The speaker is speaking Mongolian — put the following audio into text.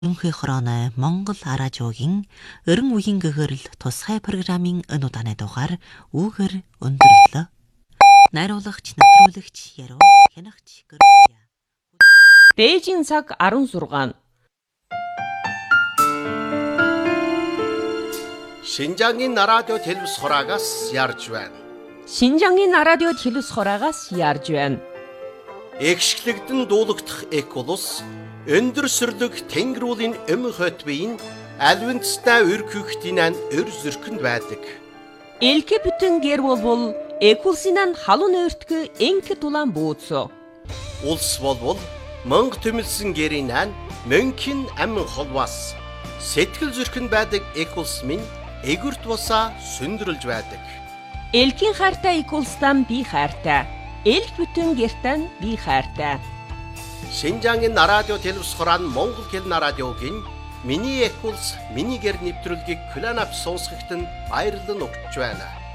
Өнхий хорооны Монгол радиогийн өрн үеийн гэгэрэл тусгай программын энэ удааны дугаар үүгээр өндөрлөө. Найруулагч, нэвтрүүлэгч Яруу хянагч Гөргөя. Дээжийн цаг 16. Шинжаангийн радио телевиз хораагаас ярьж байна. Шинжаангийн радио телевиз хораагаас ярьж байна. Экшглэгдэн дуулагдах эколус өндөр сүрлэг тэнгэрүүлийн эм хотбын альвинцтай өргөхтийн өр зөркөнд байдаг. Элке бүтэн гэр бол экулсинан халуун өртгө энке тулан бууцо. Улс болвол мөнх төмөлсөн гэрийн мөнхийн амин холвас сэтгэл зөркөнд байдаг экулс минь эгүрт бусаа сүндрэлж байдаг. Элкийн хайртай экулстан би хайртай. Элк бүтэн гертан би хайртай. Шинжаангийн радио телевиз хорaan Монгол хэлний радиогийн миний экулс миний гэр нэвтрүүлгийг Кланап сонсогт нь баярлан өгч байна.